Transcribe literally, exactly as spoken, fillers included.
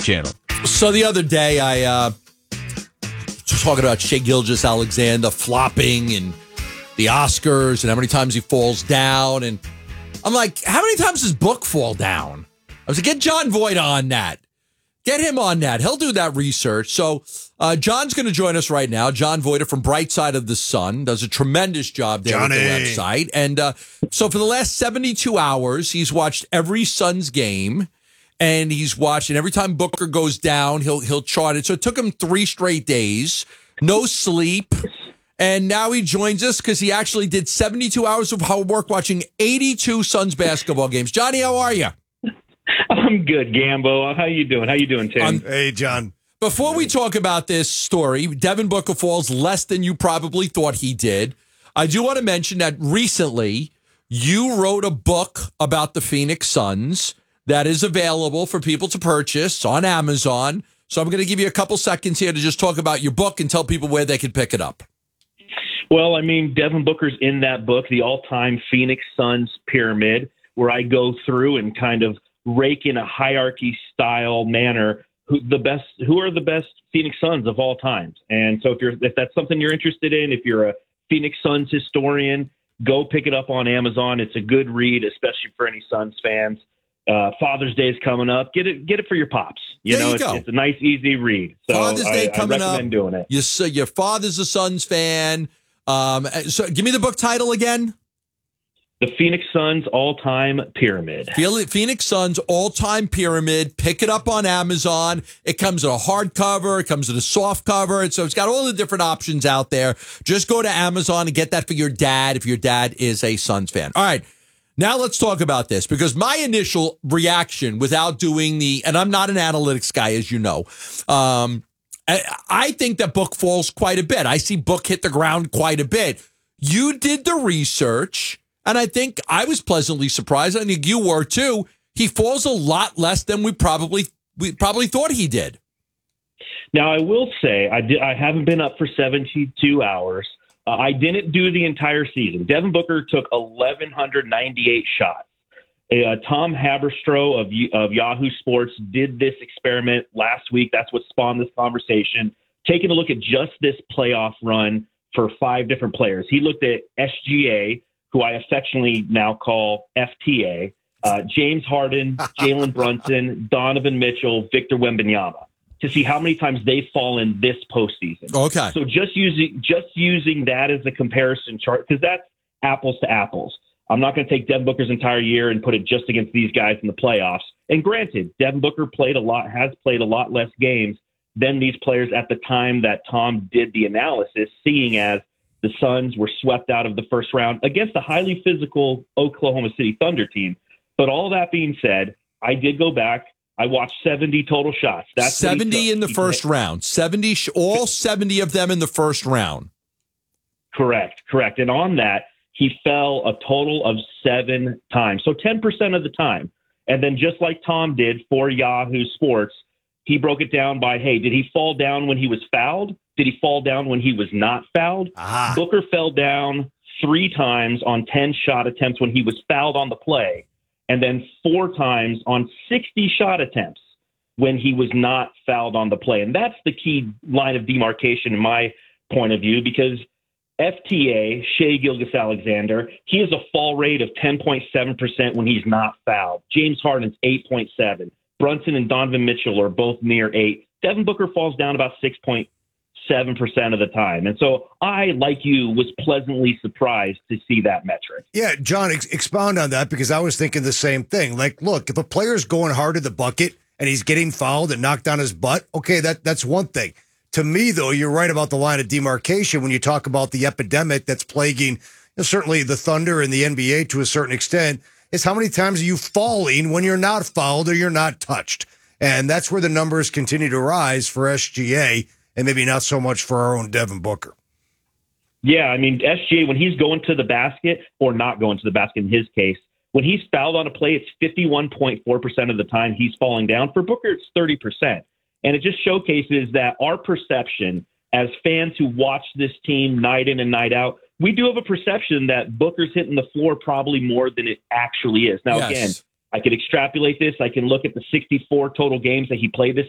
YouTube channel. So the other day, I uh, was talking about Shai Gilgeous-Alexander flopping and the Oscars and how many times he falls down. And I'm like, how many times does Book fall down? I was like, get John Voight on that. Get him on that. He'll do that research. So uh, John's going to join us right now. John Voight from Bright Side of the Sun does a tremendous job there Johnny. at the website. And uh, so for the last seventy-two hours, he's watched every Suns game. And he's watched, and every time Booker goes down, he'll he'll chart it. So it took him three straight days, no sleep. And now he joins us because he actually did seventy-two hours of hard work watching eighty-two Suns basketball games. Johnny, how are you? I'm good, Gambo. How you doing? How you doing, Tim? Um, Hey, John. Before we talk about this story, Devin Booker falls less than you probably thought he did. I do want to mention that recently you wrote a book about the Phoenix Suns that is available for people to purchase on Amazon. So I'm going to give you a couple seconds here to just talk about your book and tell people where they can pick it up. Well, I mean, Devin Booker's in that book, the all-time Phoenix Suns pyramid, where I go through and kind of rake in a hierarchy-style manner who the best, who are the best Phoenix Suns of all times. And so if you're if that's something you're interested in, if you're a Phoenix Suns historian, go pick it up on Amazon. It's a good read, especially for any Suns fans. Uh, Father's Day is coming up. Get it, get it for your pops. You There know, you it's, go. it's a nice, easy read. So Father's Day I, coming I recommend up. doing it. You, so your father's a Suns fan. Um, so give me the book title again. The Phoenix Suns all-time pyramid. Phoenix Suns all-time pyramid. Pick it up on Amazon. It comes in a hardcover. It comes in a soft cover. And so it's got all the different options out there. Just go to Amazon and get that for your dad if your dad is a Suns fan. All right. Now let's talk about this, because my initial reaction without doing the, and I'm not an analytics guy, as you know, um, I, I think that Book falls quite a bit. I see Book hit the ground quite a bit. You did the research, and I think I was pleasantly surprised. I think you were too. He falls a lot less than we probably we probably thought he did. Now, I will say I did. I haven't been up for seventy-two hours. Uh, I didn't do the entire season. Devin Booker took eleven ninety-eight shots. Uh, Tom Haberstroh of of Yahoo Sports did this experiment last week. That's what spawned this conversation. Taking a look at just this playoff run for five different players. He looked at S G A, who I affectionately now call F T A, uh, James Harden, Jalen Brunson, Donovan Mitchell, Victor Wembanyama, to see how many times they've fallen this postseason. Okay. So just using just using that as a comparison chart, because that's apples to apples. I'm not going to take Devin Booker's entire year and put it just against these guys in the playoffs. And granted, Devin Booker played a lot, has played a lot less games than these players at the time that Tom did the analysis, seeing as the Suns were swept out of the first round against a highly physical Oklahoma City Thunder team. But all that being said, I did go back. I watched seventy total shots. That's seventy in the first round. seventy, all seventy of them in the first round. Correct, correct. And on that, he fell a total of seven times. So ten percent of the time. And then just like Tom did for Yahoo Sports, he broke it down by, hey, did he fall down when he was fouled? Did he fall down when he was not fouled? Aha. Booker fell down three times on ten shot attempts when he was fouled on the play, and then four times on sixty shot attempts when he was not fouled on the play. And that's the key line of demarcation in my point of view, because F T A, Shai Gilgeous-Alexander, he has a fall rate of ten point seven percent when he's not fouled. James Harden's eight point seven. Brunson and Donovan Mitchell are both near eight. Devin Booker falls down about six point seven percent of the time. And so I, like you, was pleasantly surprised to see that metric. Yeah, John, ex- expound on that, because I was thinking the same thing. Like, look, if a player's going hard at the bucket and he's getting fouled and knocked on his butt, okay, that that's one thing. To me, though, you're right about the line of demarcation when you talk about the epidemic that's plaguing, you know, certainly the Thunder and the N B A to a certain extent, is how many times are you falling when you're not fouled or you're not touched? And that's where the numbers continue to rise for S G A, and maybe not so much for our own Devin Booker. Yeah, I mean, S G A, when he's going to the basket, or not going to the basket in his case, when he's fouled on a play, it's fifty-one point four percent of the time he's falling down. For Booker, it's thirty percent. And it just showcases that our perception as fans who watch this team night in and night out, we do have a perception that Booker's hitting the floor probably more than it actually is. Now, Yes. again, I could extrapolate this. I can look at the sixty-four total games that he played this